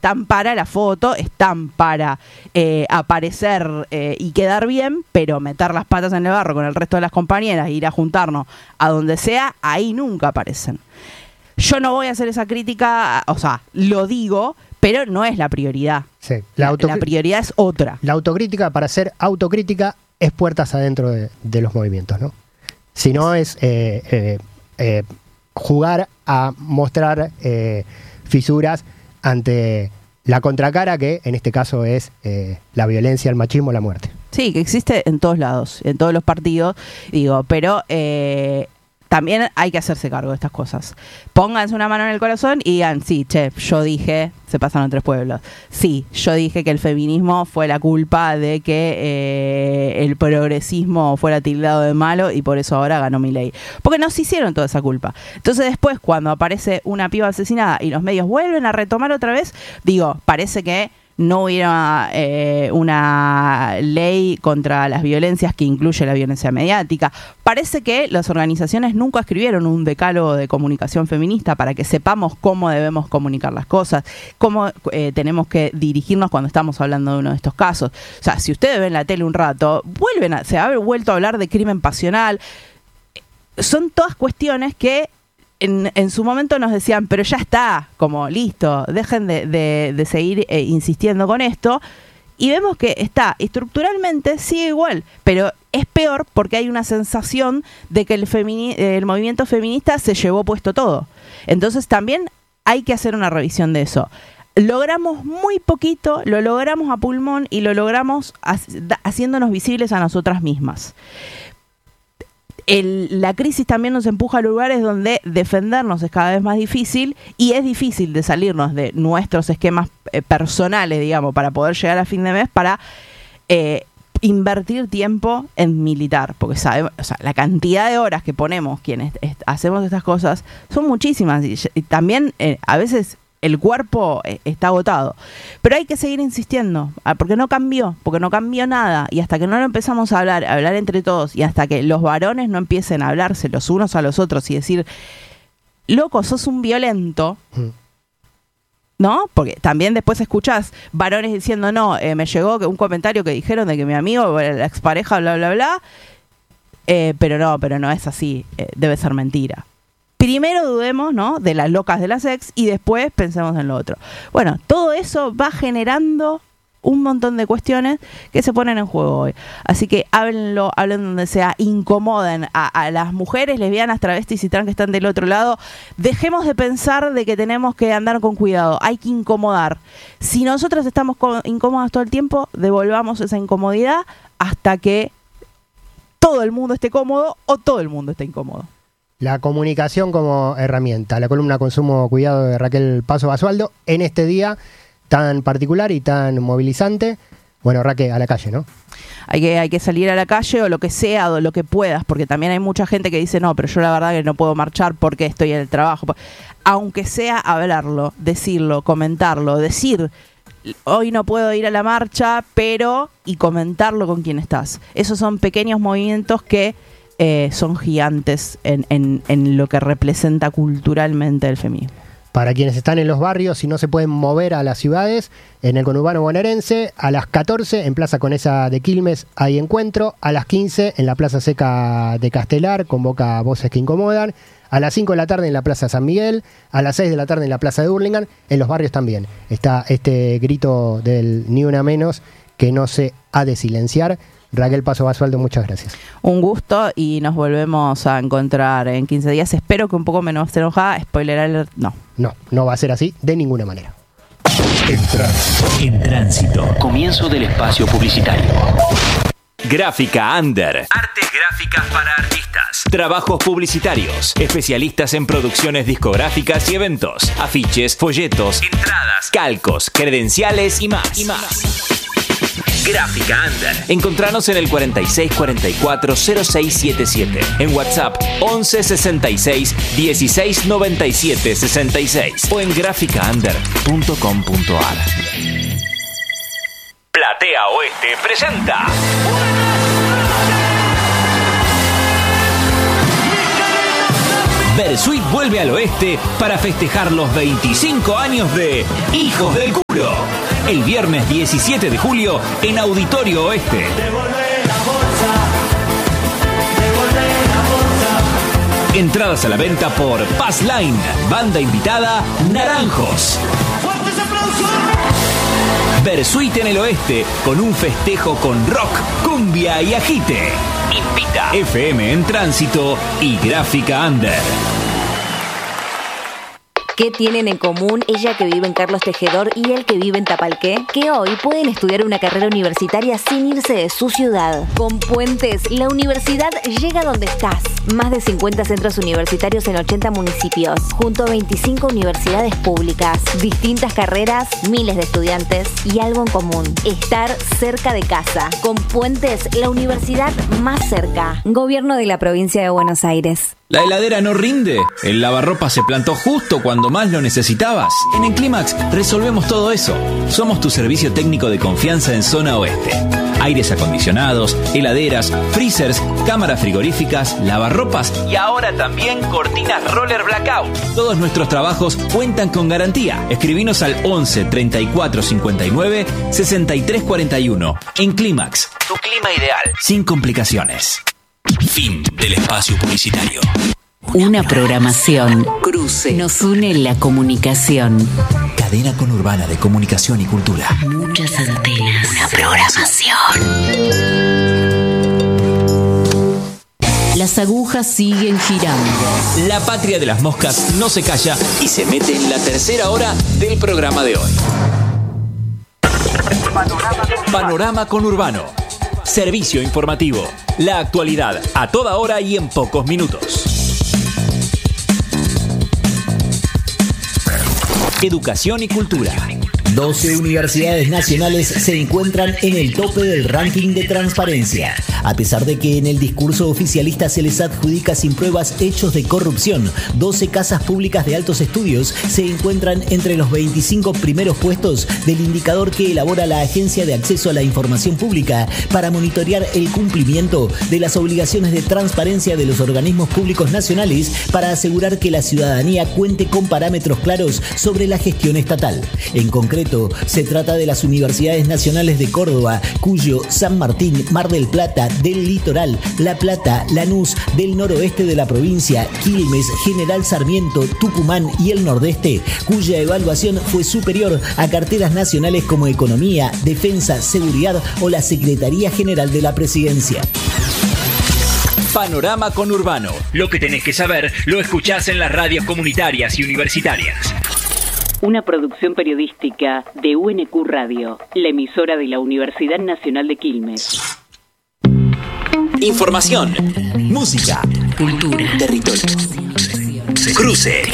están para la foto, están para aparecer y quedar bien, pero meter las patas en el barro con el resto de las compañeras e ir a juntarnos a donde sea, ahí nunca aparecen. Yo no voy a hacer esa crítica, o sea, lo digo, pero no es la prioridad. Sí, la prioridad es otra. La autocrítica, para ser autocrítica, es puertas adentro de los movimientos, ¿no? Si no es jugar a mostrar fisuras ante la contracara, que en este caso es la violencia, el machismo, la muerte. Sí, que existe en todos lados, en todos los partidos, digo, pero también hay que hacerse cargo de estas cosas. Pónganse una mano en el corazón y digan, sí, che, yo dije, se pasaron 3 pueblos. Sí, yo dije que el feminismo fue la culpa de que el progresismo fuera tildado de malo y por eso ahora ganó Milei. Porque nos hicieron toda esa culpa. Entonces después, cuando aparece una piba asesinada y los medios vuelven a retomar otra vez, digo, parece que no hubiera una ley contra las violencias que incluye la violencia mediática. Parece que las organizaciones nunca escribieron un decálogo de comunicación feminista para que sepamos cómo debemos comunicar las cosas, cómo tenemos que dirigirnos cuando estamos hablando de uno de estos casos. O sea, si ustedes ven la tele un rato, se ha vuelto a hablar de crimen pasional. Son todas cuestiones que en su momento nos decían, pero ya está, como listo, dejen de seguir insistiendo con esto, y vemos que está, estructuralmente sigue igual, pero es peor porque hay una sensación de que el movimiento feminista se llevó puesto todo. Entonces también hay que hacer una revisión de eso. Logramos muy poquito, lo logramos a pulmón y lo logramos haciéndonos visibles a nosotras mismas. La crisis también nos empuja a lugares donde defendernos es cada vez más difícil y es difícil de salirnos de nuestros esquemas personales, digamos, para poder llegar a fin de mes, para invertir tiempo en militar, porque sabemos, o sea, la cantidad de horas que ponemos quienes hacemos estas cosas son muchísimas y también a veces el cuerpo está agotado. Pero hay que seguir insistiendo, porque no cambió nada. Y hasta que no lo empezamos a hablar entre todos, y hasta que los varones no empiecen a hablarse los unos a los otros y decir, loco, sos un violento, ¿no? Porque también después escuchás varones diciendo, no, me llegó un comentario que dijeron de que mi amigo, la expareja, bla, bla, bla, pero no es así, debe ser mentira. Primero dudemos, ¿no?, de las locas de las ex y después pensemos en lo otro. Bueno, todo eso va generando un montón de cuestiones que se ponen en juego hoy. Así que hablen donde sea, incomoden a las mujeres lesbianas, travestis y trans que están del otro lado. Dejemos de pensar de que tenemos que andar con cuidado, hay que incomodar. Si nosotros estamos incómodas todo el tiempo, devolvamos esa incomodidad hasta que todo el mundo esté cómodo o todo el mundo esté incómodo. La comunicación como herramienta. La columna Consumo Cuidado de Raquel Paso Basualdo en este día tan particular y tan movilizante. Bueno, Raquel, a la calle, ¿no? Hay que salir a la calle o lo que sea, o lo que puedas, porque también hay mucha gente que dice, no, pero yo la verdad que no puedo marchar porque estoy en el trabajo. Aunque sea hablarlo, decirlo, comentarlo, decir, hoy no puedo ir a la marcha, pero, y comentarlo con quien estás. Esos son pequeños movimientos que son gigantes en lo que representa culturalmente el feminismo. Para quienes están en los barrios y no se pueden mover a las ciudades, en el conurbano bonaerense, a las 14 en Plaza Conesa de Quilmes hay encuentro, a las 15 en la Plaza Seca de Castelar, convoca Voces que Incomodan, a las 5 de la tarde en la Plaza San Miguel, a las 6 de la tarde en la Plaza de Hurlingham, en los barrios también. Está este grito del ni una menos que no se ha de silenciar. Raquel Paso Basualdo, muchas gracias. Un gusto y nos volvemos a encontrar en 15 días. Espero que un poco menos enojada. Spoiler alert, no. No va a ser así de ninguna manera. En tránsito. Comienzo del espacio publicitario. Gráfica Under. Artes gráficas para artistas. Trabajos publicitarios. Especialistas en producciones discográficas y eventos. Afiches, folletos, entradas, calcos, credenciales y más. Gráfica Under. Encontranos en el 4644-0677. En WhatsApp 1166 1697 66 o en graficaunder.com.ar. Platea Oeste presenta Versuit vuelve al oeste para festejar los 25 años de Hijos del Culo. El viernes 17 de julio en Auditorio Oeste. Entradas a la venta por Passline. Banda invitada, Naranjos. Versuit en el oeste, con un festejo con rock, cumbia y agite. Invita FM en Tránsito y Gráfica Under. ¿Qué tienen en común ella que vive en Carlos Tejedor y él que vive en Tapalqué? Que hoy pueden estudiar una carrera universitaria sin irse de su ciudad. Con Puentes, la universidad llega donde estás. Más de 50 centros universitarios en 80 municipios, junto a 25 universidades públicas, distintas carreras, miles de estudiantes y algo en común: estar cerca de casa. Con Puentes, la universidad más cerca. Gobierno de la provincia de Buenos Aires. ¿La heladera no rinde? ¿El lavarropa se plantó justo cuando más lo necesitabas? En Enclimax resolvemos todo eso. Somos tu servicio técnico de confianza en Zona Oeste. Aires acondicionados, heladeras, freezers, cámaras frigoríficas, lavarropas y ahora también cortinas roller blackout. Todos nuestros trabajos cuentan con garantía. Escribinos al 11 34 59 63 41. Enclimax, tu clima ideal, sin complicaciones. Fin del espacio publicitario. Una programación. Cruce. Nos une la comunicación. Cadena conurbana de comunicación y cultura. Muchas antenas. Una programación. Las agujas siguen girando. La patria de las moscas no se calla y se mete en la tercera hora del programa de hoy. Panorama conurbano. Servicio informativo. La actualidad a toda hora y en pocos minutos. Educación y cultura. 12 universidades nacionales se encuentran en el tope del ranking de transparencia, a pesar de que en el discurso oficialista se les adjudica sin pruebas hechos de corrupción. 12 casas públicas de altos estudios se encuentran entre los 25 primeros puestos del indicador que elabora la Agencia de Acceso a la Información Pública para monitorear el cumplimiento de las obligaciones de transparencia de los organismos públicos nacionales para asegurar que la ciudadanía cuente con parámetros claros sobre la gestión estatal. En concreto, se trata de las universidades nacionales de Córdoba, Cuyo, San Martín, Mar del Plata, del Litoral, La Plata, Lanús, del noroeste de la provincia, Quilmes, General Sarmiento, Tucumán y el Nordeste, cuya evaluación fue superior a carteras nacionales como Economía, Defensa, Seguridad o la Secretaría General de la Presidencia. Panorama conurbano. Lo que tenés que saber lo escuchás en las radios comunitarias y universitarias. Una producción periodística de UNQ Radio, la emisora de la Universidad Nacional de Quilmes. Información, música, Cultura. territorio. Cruce.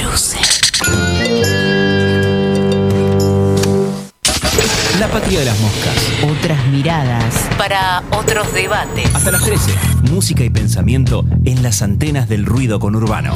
La patria de las moscas. Otras miradas. Para otros debates. Hasta las 13. Música y pensamiento en las antenas del ruido conurbano.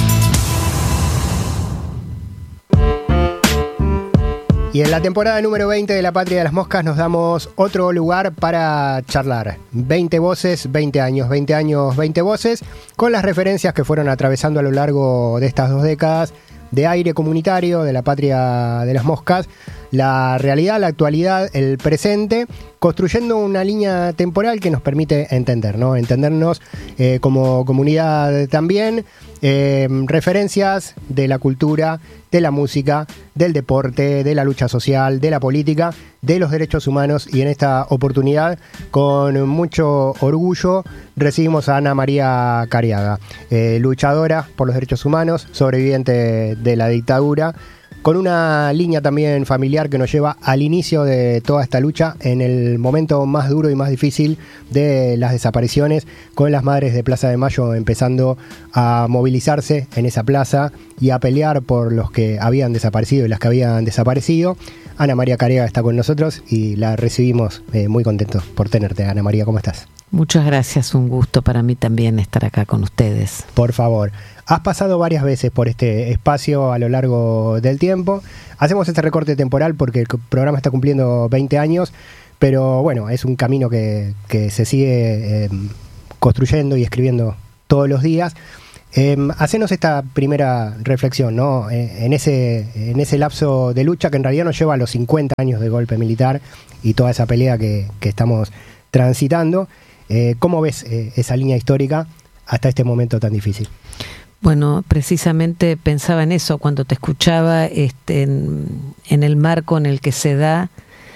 Y en la temporada número 20 de La Patria de las Moscas nos damos otro lugar para charlar. 20 voces, 20 años, 20 años, 20 voces, con las referencias que fueron atravesando a lo largo de estas 2 décadas de aire comunitario de La Patria de las Moscas, la realidad, la actualidad, el presente, construyendo una línea temporal que nos permite entender, ¿no? Entendernos como comunidad también, referencias de la cultura, de la música, del deporte, de la lucha social, de la política, de los derechos humanos, y en esta oportunidad, con mucho orgullo, recibimos a Ana María Cariaga, luchadora por los derechos humanos, sobreviviente de la dictadura, con una línea también familiar que nos lleva al inicio de toda esta lucha en el momento más duro y más difícil de las desapariciones, con las madres de Plaza de Mayo empezando a movilizarse en esa plaza y a pelear por los que habían desaparecido y las que habían desaparecido. Ana María Cariaga está con nosotros y la recibimos muy contentos por tenerte. Ana María, ¿cómo estás? Muchas gracias, un gusto para mí también estar acá con ustedes. Por favor. Has pasado varias veces por este espacio a lo largo del tiempo. Hacemos este recorte temporal porque el programa está cumpliendo 20 años, pero bueno, es un camino que se sigue construyendo y escribiendo todos los días. Hacenos esta primera reflexión, ¿no? En ese lapso de lucha que en realidad nos lleva a los 50 años de golpe militar y toda esa pelea que estamos transitando. ¿Cómo ves esa línea histórica hasta este momento tan difícil? Bueno, precisamente pensaba en eso cuando te escuchaba, en el marco en el que se da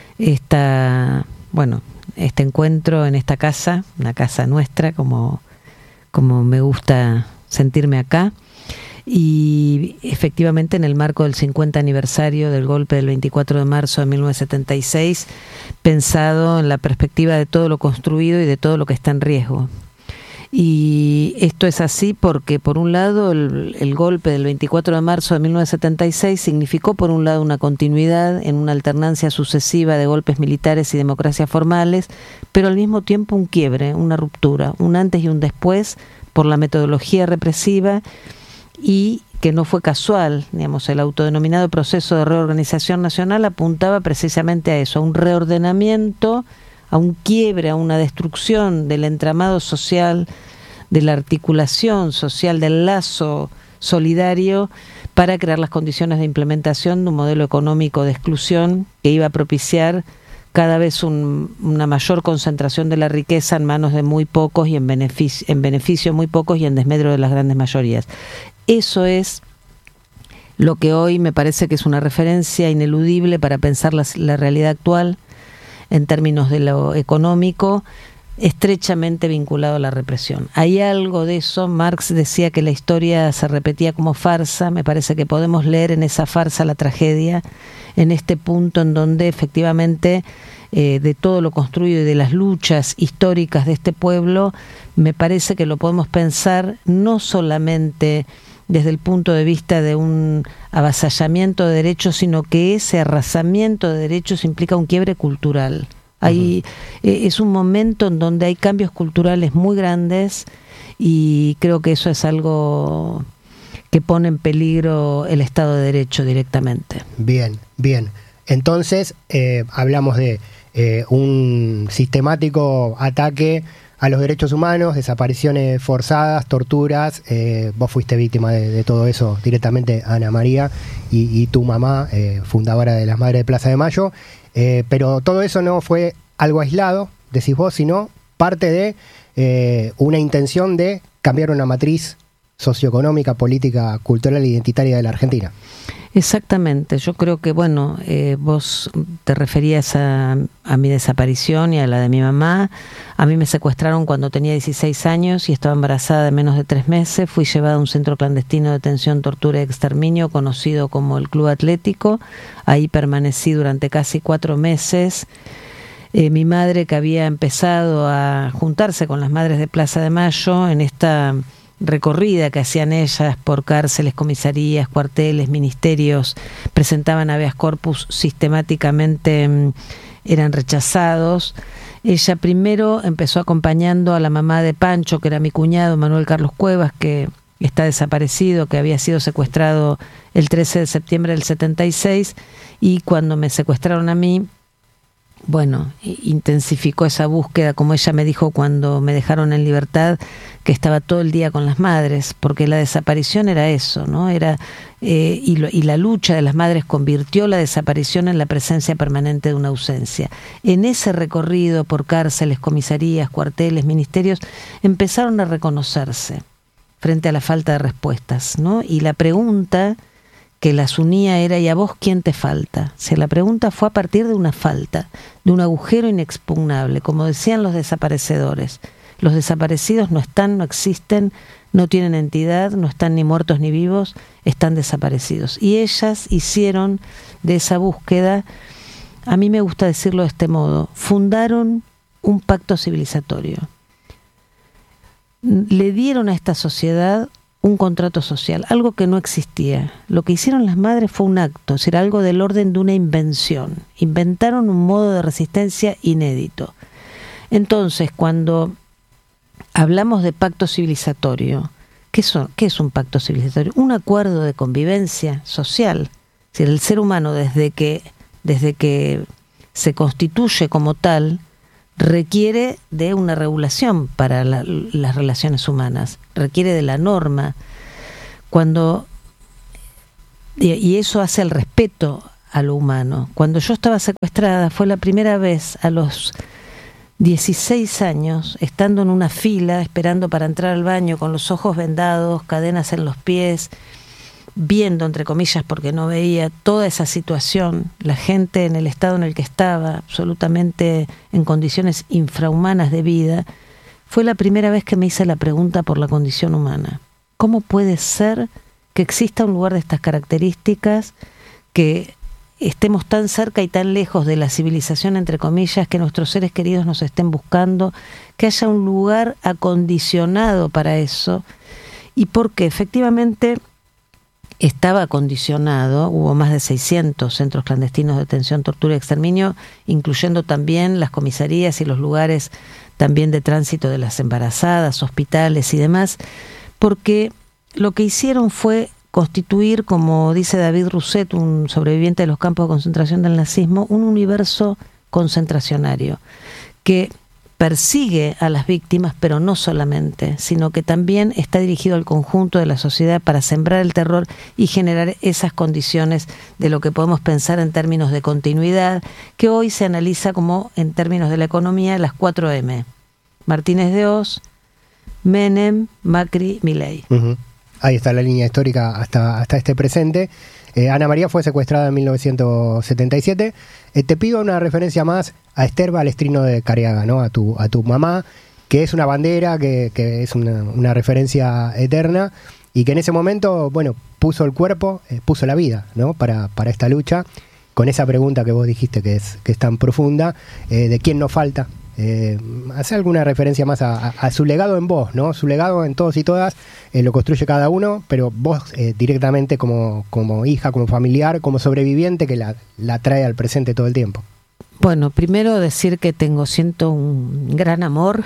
este encuentro en esta casa, una casa nuestra, como me gusta sentirme acá, y efectivamente en el marco del 50 aniversario del golpe del 24 de marzo de 1976, pensado en la perspectiva de todo lo construido y de todo lo que está en riesgo. Y esto es así porque, por un lado, el golpe del 24 de marzo de 1976 significó, por un lado, una continuidad en una alternancia sucesiva de golpes militares y democracias formales, pero al mismo tiempo un quiebre, una ruptura, un antes y un después por la metodología represiva, y que no fue casual. Digamos, el autodenominado proceso de reorganización nacional apuntaba precisamente a eso, a un reordenamiento, a un quiebre, a una destrucción del entramado social, de la articulación social, del lazo solidario, para crear las condiciones de implementación de un modelo económico de exclusión que iba a propiciar cada vez una mayor concentración de la riqueza en manos de muy pocos y en beneficio de muy pocos y en desmedro de las grandes mayorías. Eso es lo que hoy me parece que es una referencia ineludible para pensar la realidad actual en términos de lo económico, estrechamente vinculado a la represión. Hay algo de eso. Marx decía que la historia se repetía como farsa. Me parece que podemos leer en esa farsa la tragedia, en este punto en donde efectivamente de todo lo construido y de las luchas históricas de este pueblo, me parece que lo podemos pensar no solamente desde el punto de vista de un avasallamiento de derechos, sino que ese arrasamiento de derechos implica un quiebre cultural. Es un momento en donde hay cambios culturales muy grandes, y creo que eso es algo que pone en peligro el Estado de Derecho directamente. Bien. Entonces, hablamos de un sistemático ataque a los derechos humanos, desapariciones forzadas, torturas. Vos fuiste víctima de todo eso directamente, Ana María, y tu mamá, fundadora de las Madres de Plaza de Mayo. Pero todo eso no fue algo aislado, decís vos, sino parte de una intención de cambiar una matriz socioeconómica, política, cultural e identitaria de la Argentina. Exactamente. Yo creo que, vos te referías a mi desaparición y a la de mi mamá. A mí me secuestraron cuando tenía 16 años y estaba embarazada de menos de 3 meses. Fui llevada a un centro clandestino de detención, tortura y exterminio conocido como el Club Atlético. Ahí permanecí durante casi 4 meses. Mi madre, que había empezado a juntarse con las Madres de Plaza de Mayo en esta recorrida que hacían ellas por cárceles, comisarías, cuarteles, ministerios, presentaban habeas corpus, sistemáticamente eran rechazados. Ella primero empezó acompañando a la mamá de Pancho, que era mi cuñado, Manuel Carlos Cuevas, que está desaparecido, que había sido secuestrado el 13 de septiembre del 76, y cuando me secuestraron a mí, intensificó esa búsqueda, como ella me dijo cuando me dejaron en libertad, que estaba todo el día con las madres, porque la desaparición era eso, ¿no? Y la lucha de las madres convirtió la desaparición en la presencia permanente de una ausencia. En ese recorrido por cárceles, comisarías, cuarteles, ministerios, empezaron a reconocerse frente a la falta de respuestas, ¿no? Y la pregunta que las unía era: ¿y a vos quién te falta? O sea, la pregunta fue a partir de una falta, de un agujero inexpugnable, como decían los desaparecedores. Los desaparecidos no están, no existen, no tienen entidad, no están ni muertos ni vivos, están desaparecidos. Y ellas hicieron de esa búsqueda, a mí me gusta decirlo de este modo, fundaron un pacto civilizatorio. Le dieron a esta sociedad un contrato social, algo que no existía. Lo que hicieron las madres fue un acto, es decir, algo del orden de una invención. Inventaron un modo de resistencia inédito. Entonces, cuando hablamos de pacto civilizatorio, ¿qué es un pacto civilizatorio? Un acuerdo de convivencia social. Es decir, el ser humano, desde que se constituye como tal, requiere de una regulación para las relaciones humanas, requiere de la norma. Y eso hace el respeto a lo humano. Cuando yo estaba secuestrada fue la primera vez a los 16 años, estando en una fila, esperando para entrar al baño, con los ojos vendados, cadenas en los pies, viendo, entre comillas, porque no veía toda esa situación, la gente en el estado en el que estaba, absolutamente en condiciones infrahumanas de vida, fue la primera vez que me hice la pregunta por la condición humana. ¿Cómo puede ser que exista un lugar de estas características, que estemos tan cerca y tan lejos de la civilización, entre comillas, que nuestros seres queridos nos estén buscando, que haya un lugar acondicionado para eso? Y porque efectivamente estaba acondicionado, hubo más de 600 centros clandestinos de detención, tortura y exterminio, incluyendo también las comisarías y los lugares también de tránsito de las embarazadas, hospitales y demás, porque lo que hicieron fue constituir, como dice David Rousset, un sobreviviente de los campos de concentración del nazismo, un universo concentracionario que persigue a las víctimas, pero no solamente, sino que también está dirigido al conjunto de la sociedad para sembrar el terror y generar esas condiciones de lo que podemos pensar en términos de continuidad, que hoy se analiza como, en términos de la economía, las 4M. Martínez de Hoz, Menem, Macri, Milei. Uh-huh. Ahí está la línea histórica hasta este presente. Ana María fue secuestrada en 1977. Te pido una referencia más a Esther Balestrino de Careaga, ¿no? A tu mamá, que es una bandera, que es una referencia eterna, y que en ese momento, bueno, puso el cuerpo, puso la vida, ¿no? Para esta lucha, con esa pregunta que vos dijiste que es tan profunda, de quién nos falta. Hace alguna referencia más a su legado en vos, ¿no? Su legado en todos y todas, lo construye cada uno, pero vos directamente como hija, como familiar, como sobreviviente, que la trae al presente todo el tiempo. Bueno, primero decir que siento un gran amor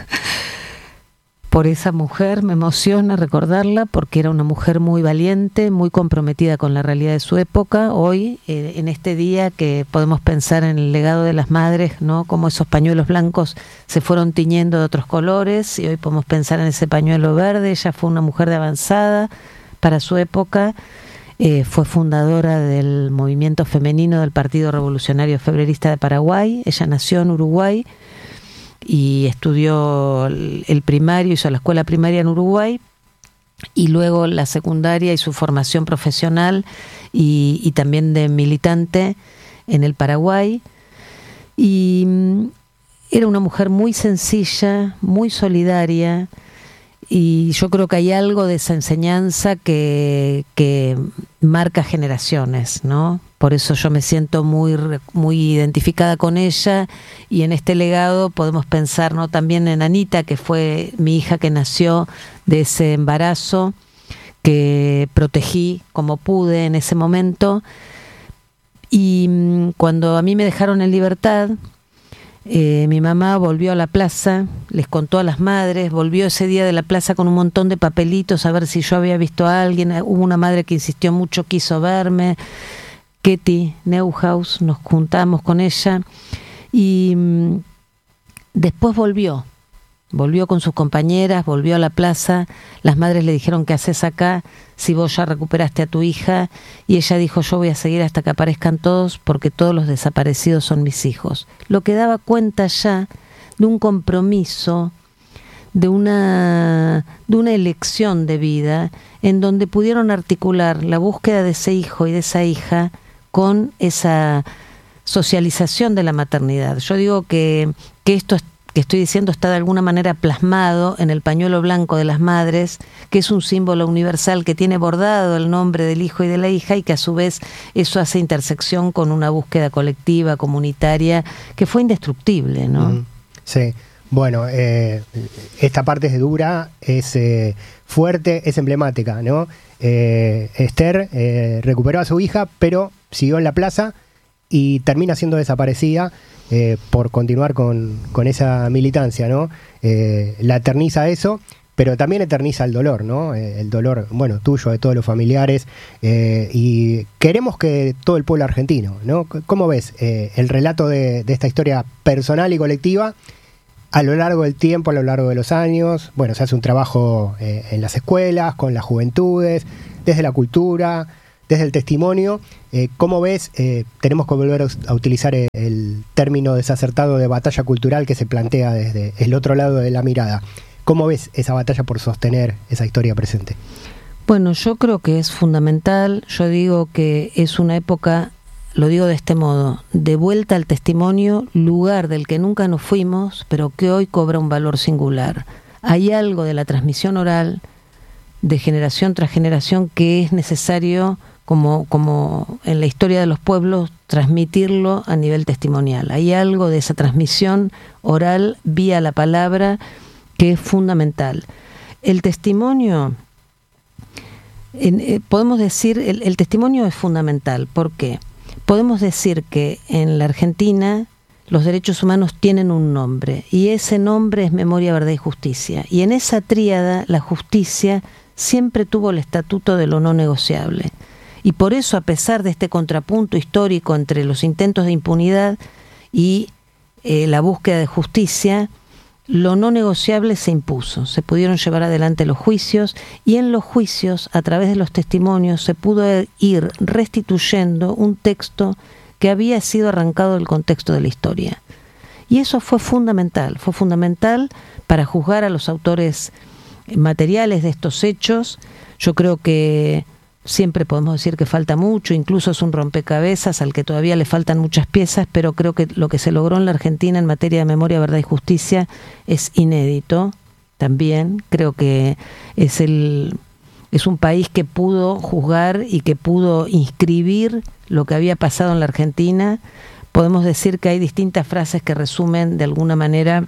por esa mujer, me emociona recordarla porque era una mujer muy valiente, muy comprometida con la realidad de su época. Hoy, en este día que podemos pensar en el legado de las madres, ¿no? Cómo esos pañuelos blancos se fueron tiñendo de otros colores, y hoy podemos pensar en ese pañuelo verde. Ella fue una mujer de avanzada para su época, fue fundadora del movimiento femenino del Partido Revolucionario Febrerista de Paraguay. Ella nació en Uruguay y estudió el primario, hizo la escuela primaria en Uruguay y luego la secundaria y su formación profesional y también de militante en el Paraguay. Y era una mujer muy sencilla, muy solidaria, y yo creo que hay algo de esa enseñanza que marca generaciones, ¿no? Por eso yo me siento muy identificada con ella, y en este legado podemos pensar, ¿no?, también en Anita, que fue mi hija que nació de ese embarazo, que protegí como pude en ese momento. Y cuando a mí me dejaron en libertad, mi mamá volvió a la plaza, les contó a las madres, volvió ese día de la plaza con un montón de papelitos a ver si yo había visto a alguien. Hubo una madre que insistió mucho, quiso verme, Ketty Neuhaus, nos juntamos con ella, y después volvió con sus compañeras, volvió a la plaza. Las madres le dijeron: ¿qué haces acá si vos ya recuperaste a tu hija? Y ella dijo: yo voy a seguir hasta que aparezcan todos, porque todos los desaparecidos son mis hijos. Lo que daba cuenta ya de un compromiso, de una elección de vida, en donde pudieron articular la búsqueda de ese hijo y de esa hija con esa socialización de la maternidad. Yo digo que esto que estoy diciendo está de alguna manera plasmado en el pañuelo blanco de las madres, que es un símbolo universal que tiene bordado el nombre del hijo y de la hija, y que a su vez eso hace intersección con una búsqueda colectiva, comunitaria, que fue indestructible, ¿no? Sí. Bueno, esta parte es dura, es fuerte, es emblemática, ¿no? Esther recuperó a su hija, pero siguió en la plaza y termina siendo desaparecida por continuar con esa militancia, ¿no? La eterniza eso, pero también eterniza el dolor, ¿no? El dolor, bueno, tuyo, de todos los familiares, y queremos que todo el pueblo argentino, ¿no? ¿Cómo ves el relato de esta historia personal y colectiva a lo largo del tiempo, a lo largo de los años? Bueno, se hace un trabajo en las escuelas, con las juventudes, desde la cultura, desde el testimonio. ¿Cómo ves? Tenemos que volver a utilizar el término desacertado de batalla cultural que se plantea desde el otro lado de la mirada. ¿Cómo ves esa batalla por sostener esa historia presente? Bueno, yo creo que es fundamental. Yo digo que es una época, lo digo de este modo, de vuelta al testimonio, lugar del que nunca nos fuimos, pero que hoy cobra un valor singular. Hay algo de la transmisión oral, de generación tras generación, que es necesario, como en la historia de los pueblos, transmitirlo a nivel testimonial. Hay algo de esa transmisión oral vía la palabra que es fundamental. El testimonio, podemos decir, el testimonio es fundamental. ¿Por qué? Podemos decir que en la Argentina los derechos humanos tienen un nombre, y ese nombre es memoria, verdad y justicia. Y en esa tríada, la justicia siempre tuvo el estatuto de lo no negociable. Y por eso, a pesar de este contrapunto histórico entre los intentos de impunidad y la búsqueda de justicia, lo no negociable se impuso. Se pudieron llevar adelante los juicios, y en los juicios, a través de los testimonios, se pudo ir restituyendo un texto que había sido arrancado del contexto de la historia. Y eso fue fundamental para juzgar a los autores materiales de estos hechos. Yo creo que siempre podemos decir que falta mucho, incluso es un rompecabezas al que todavía le faltan muchas piezas, pero creo que lo que se logró en la Argentina en materia de memoria, verdad y justicia es inédito también. Creo que es un país que pudo juzgar y que pudo inscribir lo que había pasado en la Argentina. Podemos decir que hay distintas frases que resumen de alguna manera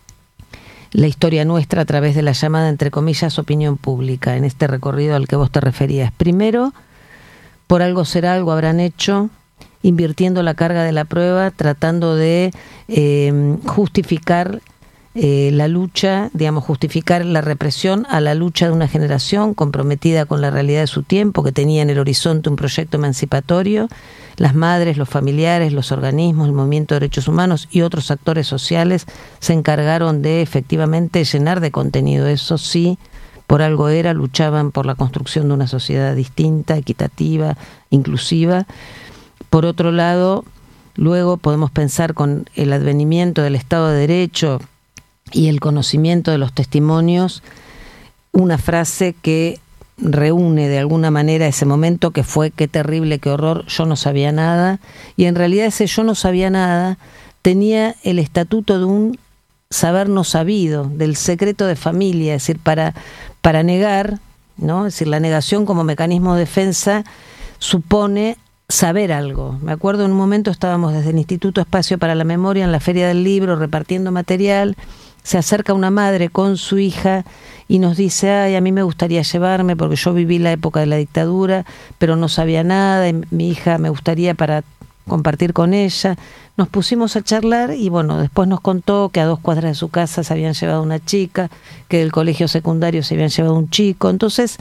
la historia nuestra a través de la llamada, entre comillas, opinión pública, en este recorrido al que vos te referías. Primero, por algo será, algo habrán hecho, invirtiendo la carga de la prueba, tratando de justificar la lucha, digamos, justificar la represión a la lucha de una generación comprometida con la realidad de su tiempo, que tenía en el horizonte un proyecto emancipatorio. Las madres, los familiares, los organismos, el movimiento de derechos humanos y otros actores sociales se encargaron de efectivamente llenar de contenido. Eso sí, por algo era, luchaban por la construcción de una sociedad distinta, equitativa, inclusiva. Por otro lado, luego podemos pensar con el advenimiento del Estado de Derecho y el conocimiento de los testimonios, una frase que reúne de alguna manera ese momento, que fue: qué terrible, qué horror, yo no sabía nada. Y en realidad ese yo no sabía nada tenía el estatuto de un saber no sabido, del secreto de familia. Es decir, para negar, ¿no? Es decir, la negación como mecanismo de defensa supone saber algo. Me acuerdo, en un momento estábamos desde el Instituto Espacio para la Memoria en la Feria del Libro repartiendo material. Se acerca una madre con su hija y nos dice: ay, a mí me gustaría llevarme porque yo viví la época de la dictadura, pero no sabía nada, y mi hija me gustaría para compartir con ella. Nos pusimos a charlar y bueno, después nos contó que a 2 cuadras de su casa se habían llevado una chica, que del colegio secundario se habían llevado un chico. Entonces,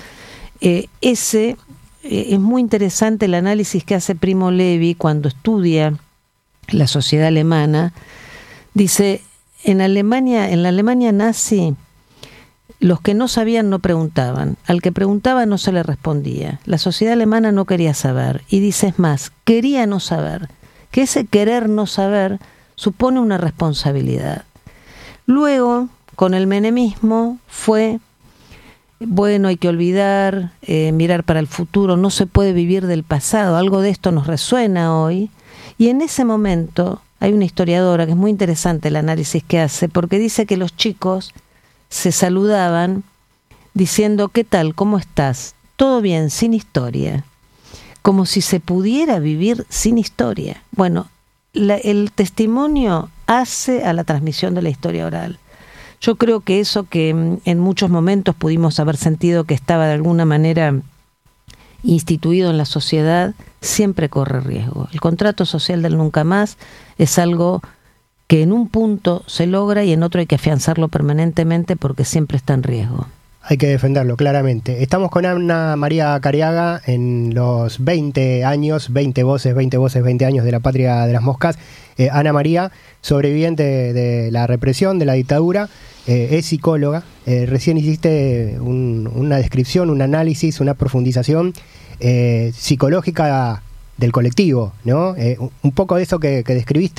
es muy interesante el análisis que hace Primo Levi cuando estudia la sociedad alemana. Dice: en la Alemania nazi, los que no sabían no preguntaban. Al que preguntaba no se le respondía. La sociedad alemana no quería saber. Y dice, es más, quería no saber. Que ese querer no saber supone una responsabilidad. Luego, con el menemismo, fue: bueno, hay que olvidar, mirar para el futuro, no se puede vivir del pasado. Algo de esto nos resuena hoy. Y en ese momento hay una historiadora que es muy interesante el análisis que hace, porque dice que los chicos se saludaban diciendo: ¿qué tal? ¿Cómo estás? Todo bien, sin historia. Como si se pudiera vivir sin historia. Bueno, el testimonio hace a la transmisión de la historia oral. Yo creo que eso que en muchos momentos pudimos haber sentido que estaba de alguna manera instituido en la sociedad, siempre corre riesgo. El contrato social del nunca más es algo que en un punto se logra y en otro hay que afianzarlo permanentemente porque siempre está en riesgo. Hay que defenderlo, claramente. Estamos con Ana María Cariaga en los 20 años, 20 voces, 20 años de la Patria de las Moscas. Ana María, sobreviviente de la represión, de la dictadura, es psicóloga. Recién hiciste una descripción, un análisis, una profundización psicológica del colectivo, ¿no? Un poco de eso que describiste.